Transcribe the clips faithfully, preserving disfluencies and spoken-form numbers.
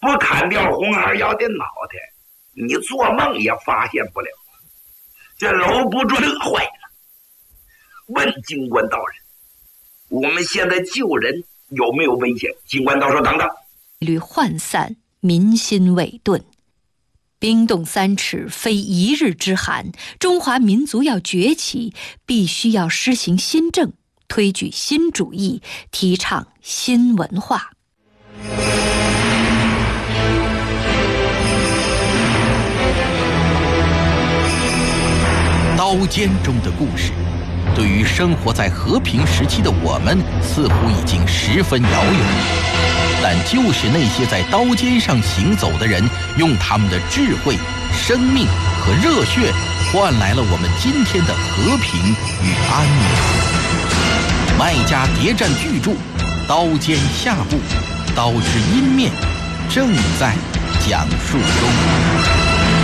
不砍掉红二妖的脑袋，你做梦也发现不了。这娄不准乐坏了，问警官大人：“我们现在救人有没有危险？”警官道说：“等等。” 屡涣散，民心未顿。冰冻三尺，非一日之寒。中华民族要崛起，必须要施行新政，推举新主义，提倡新文化。 刀尖中的故事，对于生活在和平时期的我们，似乎已经十分遥远。但就是那些在刀尖上行走的人，用他们的智慧、生命和热血，换来了我们今天的和平与安宁。麦家谍战巨著《刀尖下部》，刀之阴面，正在讲述中。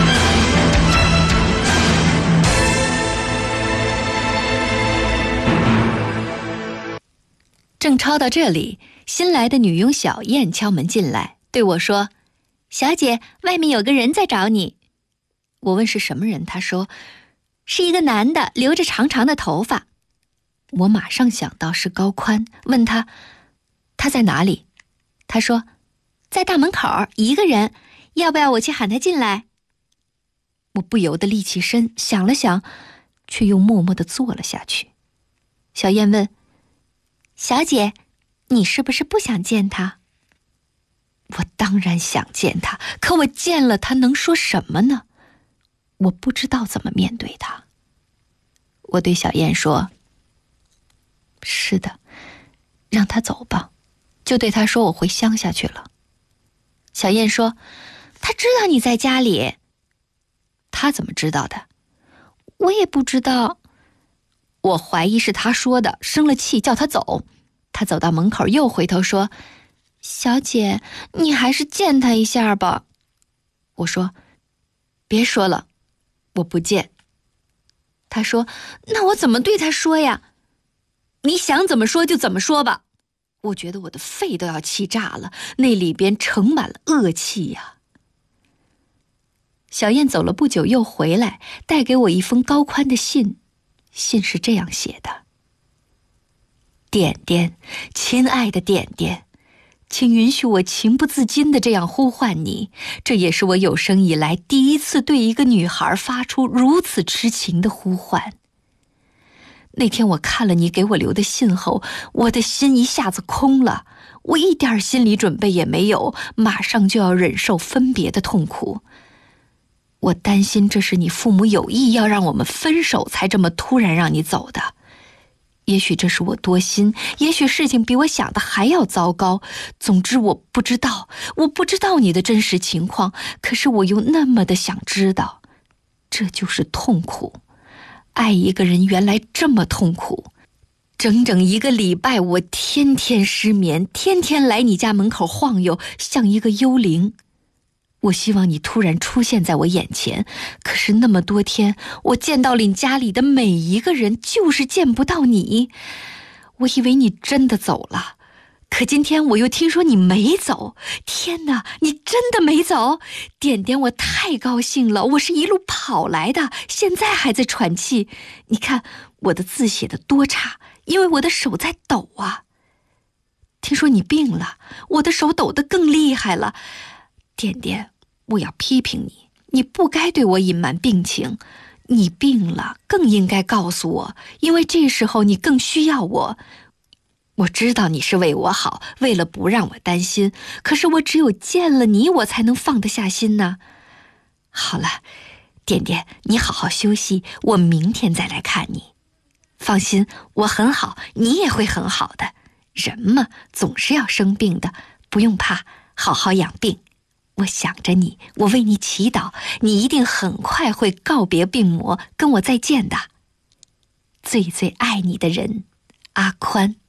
正抄到这里，新来的女佣小燕敲门进来，对我说：“小姐，外面有个人在找你。”我问是什么人，她说是一个男的，留着长长的头发。我马上想到是高宽，问他他在哪里。他说在大门口，一个人，要不要我去喊他进来？我不由得立起身，想了想，却又默默地坐了下去。小燕问：“小姐，你是不是不想见他？”我当然想见他，可我见了他能说什么呢？我不知道怎么面对他。我对小燕说：“是的，让他走吧。”就对他说我回乡下去了。小燕说：“他知道你在家里。”他怎么知道的？我也不知道。我怀疑是他说的，生了气叫他走。他走到门口又回头说：“小姐，你还是见他一下吧。”我说：“别说了，我不见。”他说：“那我怎么对他说呀？”“你想怎么说就怎么说吧。”我觉得我的肺都要气炸了，那里边盛满了恶气呀。小燕走了不久又回来，带给我一封高宽的信。信是这样写的：“点点，亲爱的点点，请允许我情不自禁地这样呼唤你，这也是我有生以来第一次对一个女孩发出如此痴情的呼唤。那天我看了你给我留的信后，我的心一下子空了，我一点心理准备也没有，马上就要忍受分别的痛苦。我担心这是你父母有意要让我们分手，才这么突然让你走的。也许这是我多心，也许事情比我想的还要糟糕。总之我不知道，我不知道你的真实情况，可是我又那么的想知道。这就是痛苦，爱一个人原来这么痛苦。整整一个礼拜，我天天失眠，天天来你家门口晃悠，像一个幽灵。我希望你突然出现在我眼前，可是那么多天，我见到你家里的每一个人，就是见不到你。我以为你真的走了，可今天我又听说你没走。天哪，你真的没走？点点，我太高兴了，我是一路跑来的，现在还在喘气。你看我的字写得多差，因为我的手在抖啊。听说你病了，我的手抖得更厉害了。点点，我要批评你，你不该对我隐瞒病情。你病了，更应该告诉我，因为这时候你更需要我。我知道你是为我好，为了不让我担心，可是我只有见了你，我才能放得下心呢。好了，点点，你好好休息，我明天再来看你。放心，我很好，你也会很好的。人嘛，总是要生病的，不用怕，好好养病。我想着你，我为你祈祷，你一定很快会告别病魔，跟我再见的。最最爱你的人，阿宽。